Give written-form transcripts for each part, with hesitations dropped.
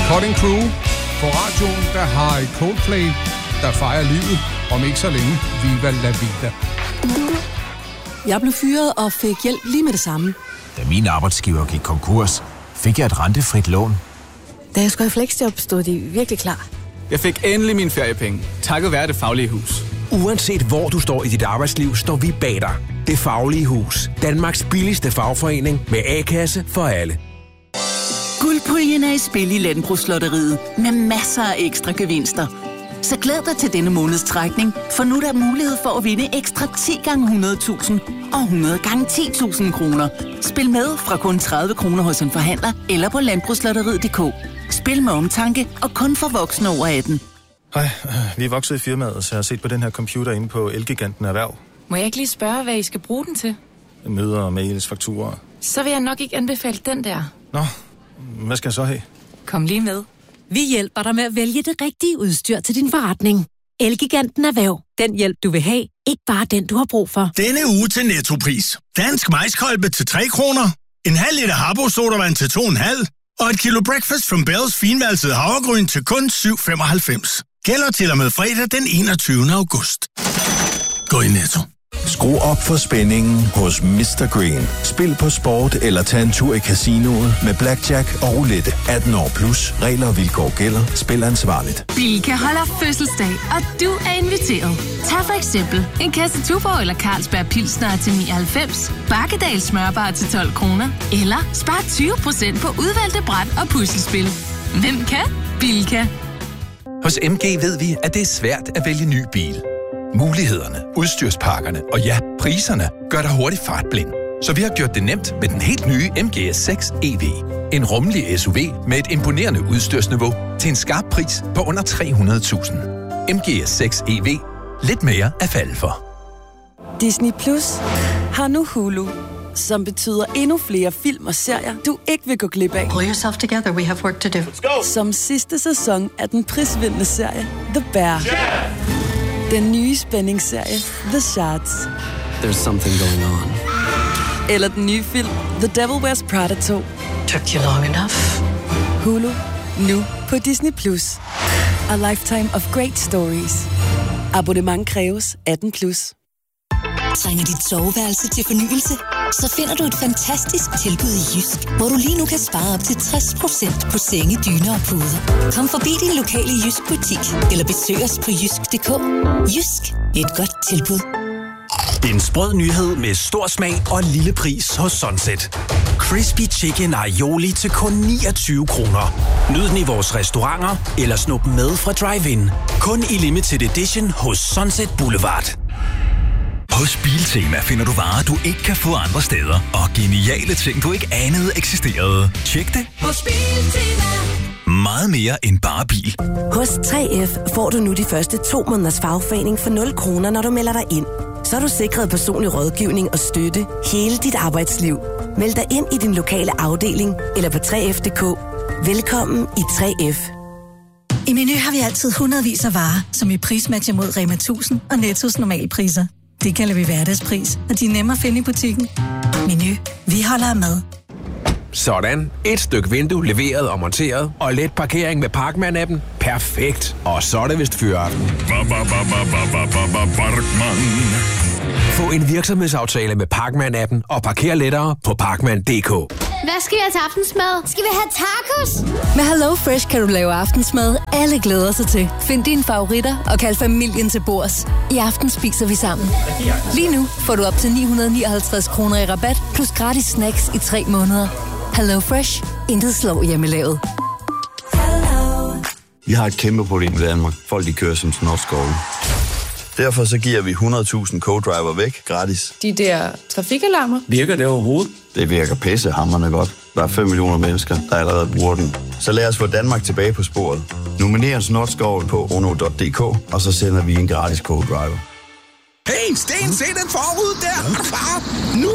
Cutting Crew på radioen, der har et Coldplay, der fejrer livet om ikke så længe. Viva la vida. Jeg blev fyret og fik hjælp lige med det samme. Da min arbejdsgiver gik konkurs, fik jeg et rentefrit lån. Da jeg skulle i fleksjob, stod de virkelig klar. Jeg fik endelig mine feriepenge, takket være Det Faglige Hus. Uanset hvor du står i dit arbejdsliv, står vi bag dig. Det Faglige Hus. Danmarks billigste fagforening med A-kasse for alle. Guldpuljen er i spil i Landbrugslotteriet med masser af ekstra gevinster. Så glæd dig til denne måneds trækning, for nu er der mulighed for at vinde ekstra 10 gange 100.000 og 100 gange 10.000 kroner. Spil med fra kun 30 kroner hos en forhandler eller på landbrugslotteriet.dk. Spil med omtanke og kun for voksne over 18. Hej, vi er vokset i firmaet, så jeg har set på den her computer inde på Elgiganten Erhverv. Må jeg ikke lige spørge, hvad I skal bruge den til? Møder, mails, fakturer. Så vil jeg nok ikke anbefale den der. Nå, hvad skal jeg så have? Kom lige med. Vi hjælper dig med at vælge det rigtige udstyr til din forretning. Elgiganten Erhverv. Den hjælp, du vil have. Ikke bare den, du har brug for. Denne uge til Nettopris. Dansk maiskolbe til 3 kroner. En halv liter Harbo sodavand til 2,5. Og et kilo Breakfast from Bells finvalset havregryn til kun 7,95. Gælder til og med fredag den 21. august. Gå i Netto. Skru op for spændingen hos Mr. Green. Spil på sport eller tag en tur i casinoet med blackjack og roulette. 18 år plus. Regler og vilkår gælder. Spil ansvarligt. Bilka holder fødselsdag, og du er inviteret. Tag for eksempel en kasse Tuborg eller Carlsberg Pilsner til 99, Bakkedal smørbar til 12 kroner, eller spar 20% på udvalgte bræt og puslespil. Hvem kan? Bilka. Hos MG ved vi, at det er svært at vælge ny bil. Mulighederne, udstyrspakkerne og ja, priserne gør dig hurtigt fartblind. Så vi har gjort det nemt med den helt nye MG6 EV. En rummelig SUV med et imponerende udstyrsniveau til en skarp pris på under 300.000. MG6 EV. Lidt mere at falde for. Disney Plus har nu Hulu, som betyder endnu flere film og serier, du ikke vil gå glip af. Pull yourself together, we have work to do. Let's go! Som sidste sæson af den prisvindende serie The Bear. Yeah! Den nye spændingsserie The Shards. There's something going on. Eller den nye film The Devil Wears Prada 2. Took you long enough. Hulu, nu på Disney Plus. A lifetime of great stories. Abonnement kræves 18 plus. Trænger dit soveværelse til fornyelse? Så finder du et fantastisk tilbud i Jysk, hvor du lige nu kan spare op til 60% på senge, dyner og puder. Kom forbi din lokale Jysk butik, eller besøg os på jysk.dk. Jysk, et godt tilbud. En sprød nyhed med stor smag og lille pris hos Sunset. Crispy Chicken Aioli til kun 29 kroner. Nyd den i vores restauranter, eller snup med fra drive-in. Kun i limited edition hos Sunset Boulevard. Hos Biltema finder du varer, du ikke kan få andre steder, og geniale ting, du ikke anede eksisterede. Tjek det Hos Biltema. Meget mere end bare bil. Hos 3F får du nu de første 2 måneders fagforening for 0 kroner, når du melder dig ind. Så er du sikret personlig rådgivning og støtte hele dit arbejdsliv. Meld dig ind i din lokale afdeling eller på 3F.dk. Velkommen i 3F. I Meny har vi altid hundredvis af varer, som vi prismatcher mod Rema 1000 og Nettos normalpriser. Det kalder vi hverdagspris, og de er nemme at finde i butikken. Meny. Vi holder af mad. Sådan. Et stykke vindue leveret og monteret, og let parkering med Parkman-appen. Perfekt. Og så er det vist fyraften. Få en virksomhedsaftale med Parkman-appen og parker lettere på Parkman.dk. Hvad skal jeg til aftensmad? Skal vi have tacos? Med HelloFresh kan du lave aftensmad, alle glæder sig til. Find dine favoritter og kald familien til bords. I aften spiser vi sammen. Lige nu får du op til 959 kroner i rabat, plus gratis snacks i 3 måneder. HelloFresh. Intet slår hjemmelavet. Vi har et kæmpe problem i Danmark. Folk de kører som snortskåle. Derfor så giver vi 100.000 co-driver væk gratis. De der trafikalarmer? Virker det overhovedet? Det virker pissehammerende godt. Der er 5 millioner mennesker, der allerede bruger den. Så lad os få Danmark tilbage på sporet. Nominer en snortskål på ono.dk, og så sender vi en gratis co-driver. Hey, Sten, se den forud der! Nu!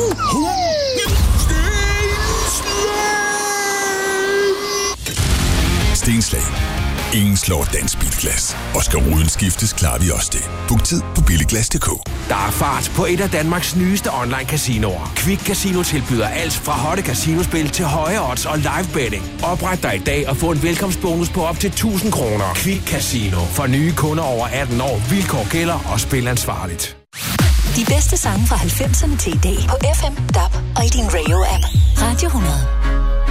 Stenslag. Ingen slår Dansk Bilglas. Og skal ruden skiftes, klarer vi også det. Book tid på billiglas.dk. Der er fart på et af Danmarks nyeste online-casinoer. Quick Casino tilbyder alt fra hotte casinospil til høje odds og live betting. Opret dig i dag og få en velkomstbonus på op til 1.000 kroner. Quick Casino. For nye kunder over 18 år. Vilkår gælder og spil ansvarligt. De bedste sange fra 90'erne til i dag på FM, DAB og i din radio-app. Radio 100.